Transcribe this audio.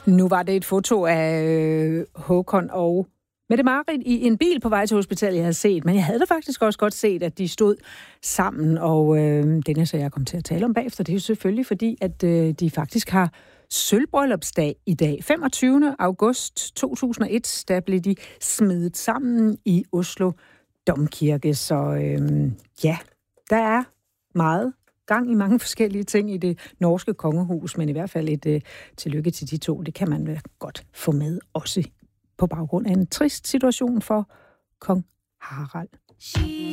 Nu var det et foto af Håkon og Mette-Marit i en bil på vej til hospitalet, jeg havde set. Men jeg havde da faktisk også godt set, at de stod sammen, og den er så jeg kom til at tale om bagefter. Det er jo selvfølgelig fordi, at de faktisk har sølvbryllupsdag i dag. 25. august 2001, der blev de smedet sammen i Oslo Domkirke. Så ja, der er meget gang i mange forskellige ting i det norske kongehus, men i hvert fald et tillykke til de to. Det kan man vel godt få med også på baggrund af en trist situation for kong Harald.